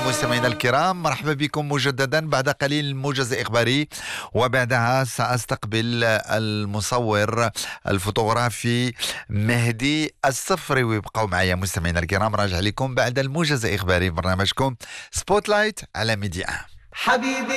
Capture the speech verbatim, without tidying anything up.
مستمعينا الكرام، مرحبا بكم مجددا بعد قليل موجز إخباري، وبعدها سأستقبل المصور الفوتوغرافي مهدي الصفري. ويبقوا معي مستمعينا الكرام، راجع لكم بعد الموجز الإخباري برنامجكم سبوتلايت على ميديا. حبيبي